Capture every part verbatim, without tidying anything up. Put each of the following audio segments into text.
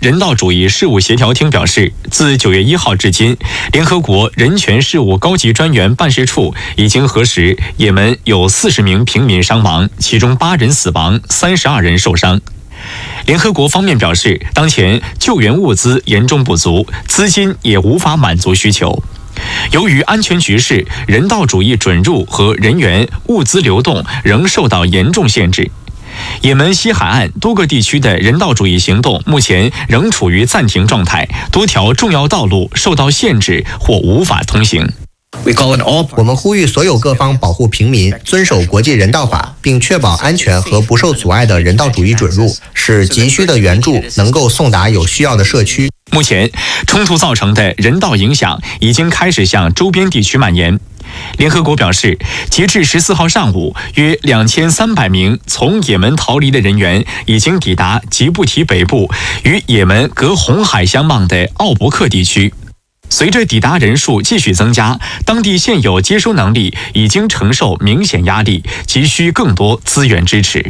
人道主义事务协调厅表示，自九月一号至今，联合国人权事务高级专员办事处已经核实，也门有四十名平民伤亡，其中八人死亡，三十二人受伤。联合国方面表示，当前救援物资严重不足，资金也无法满足需求。由于安全局势，人道主义准入和人员、物资流动仍受到严重限制。也门西海岸多个地区的人道主义行动目前仍处于暂停状态，多条重要道路受到限制或无法通行。 我们呼吁所有各方保护平民，遵守国际人道法，并确保安全和不受阻碍的人道主义准入，使急需的援助能够送达有需要的社区。 目前，冲突造成的人道影响已经开始向周边地区蔓延。联合国表示，截至十四号上午，约两千三百名从也门逃离的人员已经抵达吉布提北部与也门隔红海相望的奥伯克地区。随着抵达人数继续增加，当地现有接收能力已经承受明显压力，急需更多资源支持。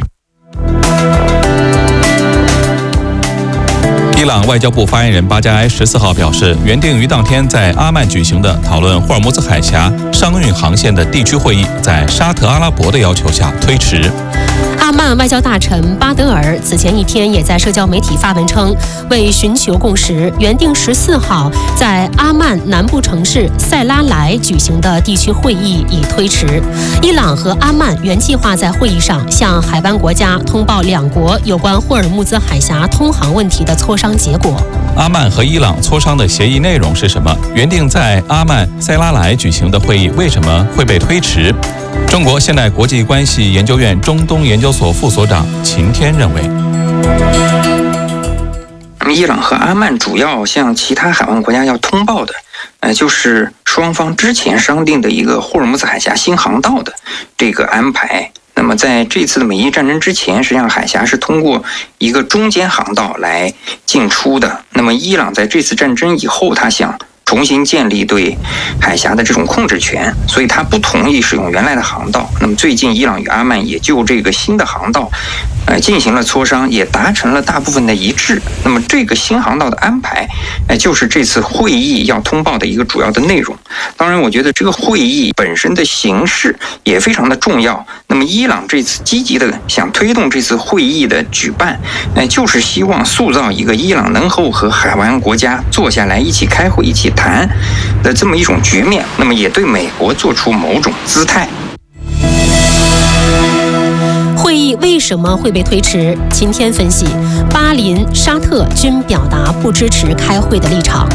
伊朗外交部发言人巴加埃十四号表示，原定于当天在阿曼举行的讨论霍尔木兹海峡商运航线的地区会议，在沙特阿拉伯的要求下推迟。 阿曼外交大臣巴德尔此前一天也在社交媒体发文称，为寻求共识，原定十四号在阿曼南部城市塞拉莱举行的地区会议已推迟。伊朗和阿曼原计划在会议上向海湾国家通报两国有关霍尔木兹海峡通航问题的磋商结果。 阿曼和伊朗磋商的协议内容是什么？原定在阿曼塞拉莱举行的会议为什么会被推迟？中国现代国际关系研究院中东研究所副所长秦天认为， 那么伊朗和阿曼主要向其他海湾国家要通报的，呃，就是双方之前商定的一个霍尔木兹海峡新航道的这个安排。那么在这次的美伊战争之前，实际上海峡是通过一个中间航道来进出的。那么伊朗在这次战争以后，他想重新建立对海峡的这种控制权，所以他不同意使用原来的航道。那么最近伊朗与阿曼也就这个新的航道呃，进行了磋商，也达成了大部分的一致。那么这个新航道的安排，呃，就是这次会议要通报的一个主要的内容。当然，我觉得这个会议本身的形式也非常的重要。那么伊朗这次积极的想推动这次会议的举办，呃，就是希望塑造一个伊朗能够和海湾国家坐下来一起开会、一起谈的这么一种局面。那么也对美国做出某种姿态。 会议为什么会被推迟？秦天分析，巴林、沙特均表达不支持开会的立场。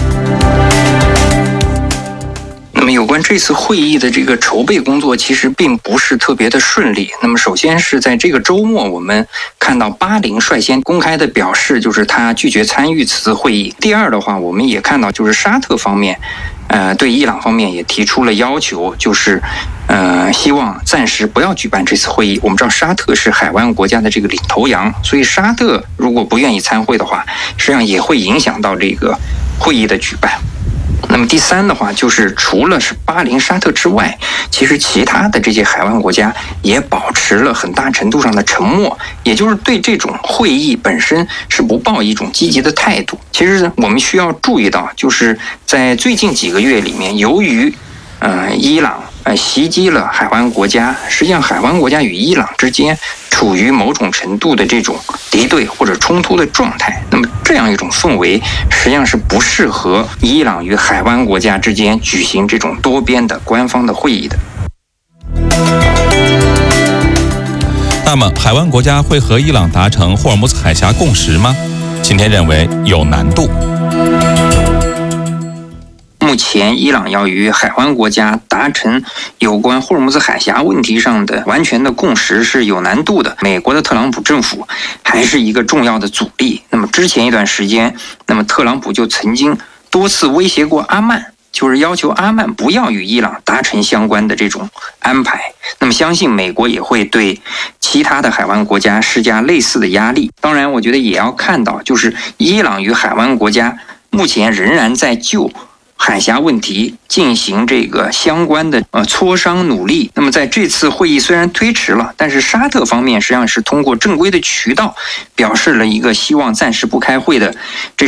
那么有关这次会议的这个筹备工作其实并不是特别的顺利。那么首先是在这个周末，我们看到巴林率先公开的表示，就是他拒绝参与此次会议。第二的话，我们也看到就是沙特方面呃，对伊朗方面也提出了要求，就是呃，希望暂时不要举办这次会议。我们知道沙特是海湾国家的这个领头羊，所以沙特如果不愿意参会的话，实际上也会影响到这个会议的举办。那么第三的话，就是除了是巴林、沙特之外，其实其他的这些海湾国家也保持了很大程度上的沉默，也就是对这种会议本身是不抱一种积极的态度。其实我们需要注意到，就是在最近几个月里面，由于呃伊朗呃袭击了海湾国家，实际上海湾国家与伊朗之间处于某种程度的这种敌对或者冲突的状态。那么这样一种氛围实际上是不适合伊朗与海湾国家之间举行这种多边的官方的会议的。 那么海湾国家会和伊朗达成霍尔木兹海峡共识吗？今天认为有难度。 目前伊朗要与海湾国家达成有关霍尔木兹海峡问题上的完全的共识是有难度的。美国的特朗普政府还是一个重要的阻力。那么之前一段时间，那么特朗普就曾经多次威胁过阿曼，就是要求阿曼不要与伊朗达成相关的这种安排。那么相信美国也会对其他的海湾国家施加类似的压力。当然我觉得也要看到，就是伊朗与海湾国家目前仍然在就海峡问题进行这个相关的呃磋商努力。那么在这次会议虽然推迟了，但是沙特方面实际上是通过正规的渠道表示了一个希望暂时不开会的这